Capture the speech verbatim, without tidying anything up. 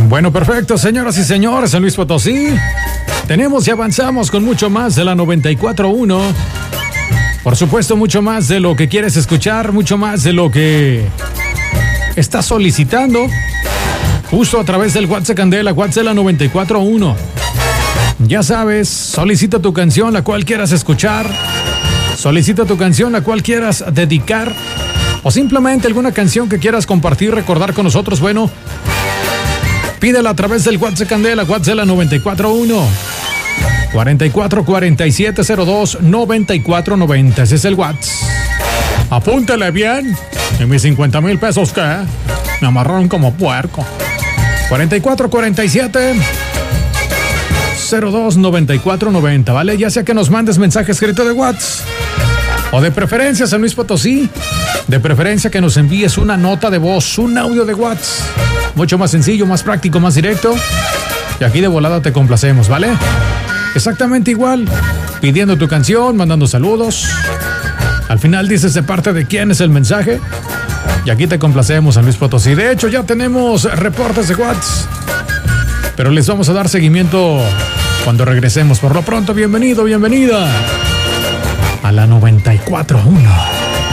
Bueno, perfecto, señoras y señores, San Luis Potosí. Tenemos y avanzamos con mucho más de la noventa y cuatro punto uno. Por supuesto, mucho más de lo que quieres escuchar, mucho más de lo que estás solicitando. Justo a través del WhatsApp Candela, WhatsApp la noventa y cuatro punto uno. Ya sabes, solicita tu canción, la cual quieras escuchar. Solicita tu canción, la cual quieras dedicar. O simplemente alguna canción que quieras compartir, recordar con nosotros. Bueno, pídela a través del WhatsApp Candela, WhatsApp la noventa y cuatro punto uno. cuarenta y cuatro cuarenta y siete cero dos noventa y cuatro noventa. Ese es el WhatsApp. Apúntale bien. ¿Y mis cincuenta mil pesos qué? Me amarraron como puerco. cuarenta y cuatro cuarenta y siete cero dos noventa y cuatro noventa, ¿vale? Ya sea que nos mandes mensaje escrito de WhatsApp o de preferencia San Luis Potosí, de preferencia que nos envíes una nota de voz, un audio de WhatsApp. Mucho más sencillo, más práctico, más directo. Y aquí de volada te complacemos, ¿vale? Exactamente igual, pidiendo tu canción, mandando saludos. Al final dices de parte de quién es el mensaje. Y aquí te complacemos, San Luis Potosí. De hecho, ya tenemos reportes de WhatsApp, pero les vamos a dar seguimiento cuando regresemos. Por lo pronto, bienvenido, bienvenida a la noventa y cuatro punto uno.